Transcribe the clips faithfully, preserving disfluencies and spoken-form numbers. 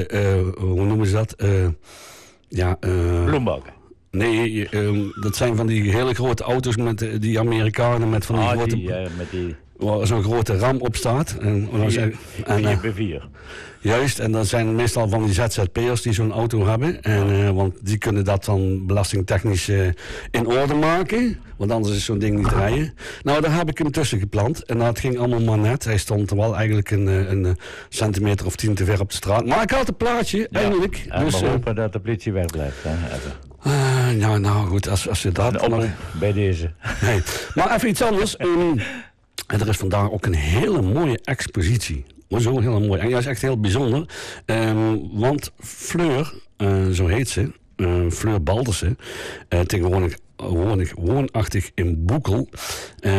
uh, hoe noemen ze dat? Uh, ja, uh, Bloembakken. Nee, um, dat zijn van die hele grote auto's met uh, die Amerikanen met van die ah, grote... Die, uh, met die... waar zo'n grote ram op staat. En, vier bij vier. Juist, en dat zijn meestal van die Z Z P'ers die zo'n auto hebben. En, uh, want die kunnen dat dan belastingtechnisch uh, in orde maken. Want anders is zo'n ding niet te rijden. Nou, daar heb ik hem tussen geplant. En dat ging allemaal maar net. Hij stond wel eigenlijk een, een, een centimeter of tien te ver op de straat. Maar ik had een plaatje, ja. Eindelijk. En dus, we hopen uh, dat de politie wegblijft. Hè? Uh, ja, nou goed, als, als je dat... Nog... bij deze. Nee. Maar even iets anders. Um, er is vandaag ook een hele mooie expositie. Maar zo heel mooi. En ja, is echt heel bijzonder. Um, want Fleur, uh, zo heet ze, uh, Fleur Baldersen, uh, tegenwoordig wonig, woonachtig in Boekel. Uh,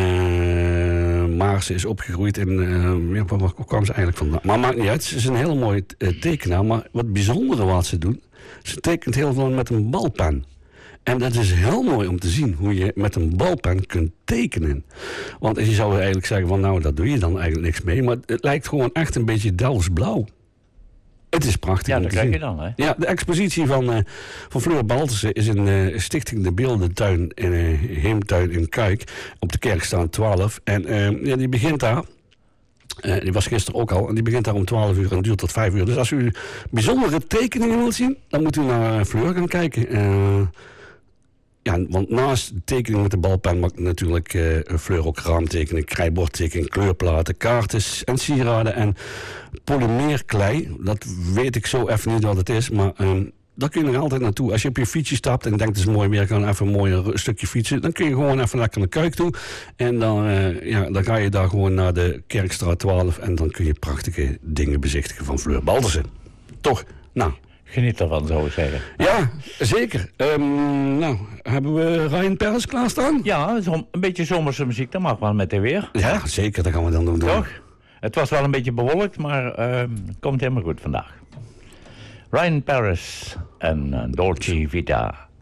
maar ze is opgegroeid in... Uh, ja, waar, waar kwam ze eigenlijk vandaan? Maar maakt niet uit. Ze is een heel mooie uh, tekenaar. Maar wat bijzondere wat ze doet, ze tekent heel veel met een balpen. En dat is heel mooi om te zien hoe je met een balpen kunt tekenen. Want je zou eigenlijk zeggen van nou, daar doe je dan eigenlijk niks mee. Maar het lijkt gewoon echt een beetje Delfts blauw. Het is prachtig. Ja, om dat te krijg zien. je dan, hè? Ja, de expositie van, uh, van Fleur Baltersen is in uh, Stichting de Beeldentuin in uh, Heemtuin in Kuik. Op de Kerkstraat twaalf. En uh, ja, die begint daar. Uh, die was gisteren ook al. En die begint daar om twaalf uur en duurt tot vijf uur. Dus als u bijzondere tekeningen wilt zien, dan moet u naar uh, Fleur gaan kijken. Uh, Ja, want naast de tekening met de balpen maakt natuurlijk uh, Fleur ook raamtekeningen, krijtbordtekeningen, kleurplaten, kaarten en sieraden en polymeerklei. Dat weet ik zo even niet wat het is, maar um, daar kun je nog altijd naartoe. Als je op je fietsje stapt en denkt het is mooi weer, gaan even een mooi stukje fietsen, dan kun je gewoon even lekker naar Kuik toe. En dan, uh, ja, dan ga je daar gewoon naar de Kerkstraat twaalf en dan kun je prachtige dingen bezichtigen van Fleur Baldersen. Toch? Nou... Geniet ervan, zou ik zeggen. Ja, zeker. Um, nou, hebben we Ryan Perez klaarstaan? Ja, een beetje zomerse muziek, dat mag wel met de weer. Ja, hè? Zeker, dat gaan we dan doen. Toch? Het was wel een beetje bewolkt, maar uh, het komt helemaal goed vandaag. Ryan Perez en uh, Dolce Vita.